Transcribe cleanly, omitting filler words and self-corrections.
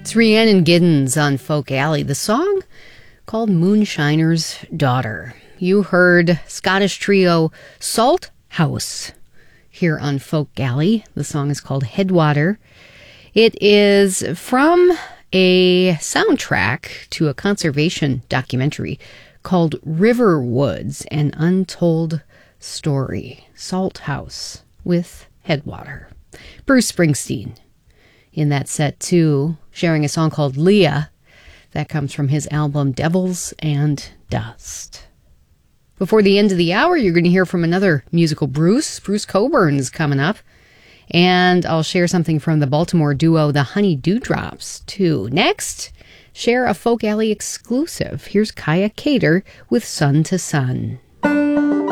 It's Rhiannon Giddens on Folk Alley. The song called Moonshiner's Daughter. You heard Scottish trio Salt House here on Folk Alley. The song is called Headwater. It is from a soundtrack to a conservation documentary called River Woods, An Untold Story. Salt House with Headwater. Bruce Springsteen in that set too, sharing a song called Leah. That comes from his album Devils and Dust. Before the end of the hour, you're going to hear from another musical Bruce. Bruce Coburn's coming up. And I'll share something from the Baltimore duo The Honey Dewdrops too. Next, share a Folk Alley exclusive. Here's Kaya Cater with Sun to Sun.